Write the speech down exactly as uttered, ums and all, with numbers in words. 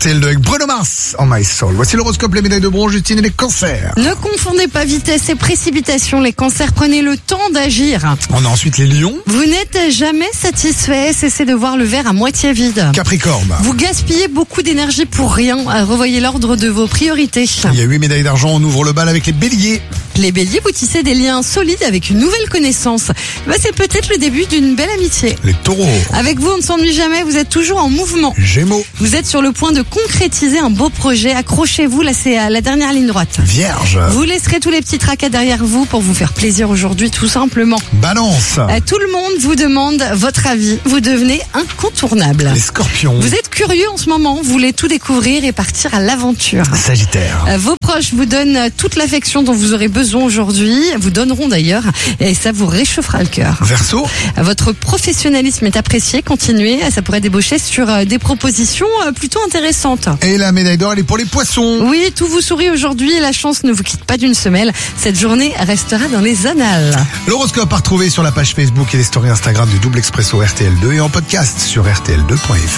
T L deux avec Bruno Mars en My Soul. Voici l'horoscope, les médailles de bronze, Justine et les cancers. Ne confondez pas vitesse et précipitation. Les cancers, prenez le temps d'agir. On a ensuite les lions. Vous n'êtes jamais satisfait. Cessez de voir le verre à moitié vide. Capricorne. Vous gaspillez beaucoup d'énergie pour rien. Revoyez l'ordre de vos priorités. Il y a huit médailles d'argent, on ouvre le bal avec les béliers. Les béliers, vous tissez des liens solides avec une nouvelle connaissance. Bah, c'est peut-être le début d'une belle amitié. Les taureaux. Avec vous, on ne s'ennuie jamais. Vous êtes toujours en mouvement. Gémeaux. Vous êtes sur le point de concrétiser un beau projet. Accrochez-vous, là c'est à la dernière ligne droite. Vierge. Vous laisserez tous les petits tracas derrière vous pour vous faire plaisir aujourd'hui, tout simplement. Balance. Euh, Tout le monde vous demande votre avis. Vous devenez incontournable. Les scorpions. Vous êtes curieux en ce moment, vous voulez tout découvrir et partir à l'aventure. Sagittaire. Euh, Vos proches vous donnent toute l'affection dont vous aurez besoin aujourd'hui, vous donneront d'ailleurs, et ça vous réchauffera le cœur. Verseau. Votre professionnalisme est apprécié, continuez, ça pourrait débaucher sur euh, des propositions euh, plutôt intéressantes. Et la médaille d'or, elle est pour les poissons. Oui, tout vous sourit aujourd'hui, la chance ne vous quitte pas d'une semelle. Cette journée restera dans les annales. L'horoscope à retrouver sur la page Facebook et les stories Instagram du Double Expresso R T L deux et en podcast sur R T L deux point F R.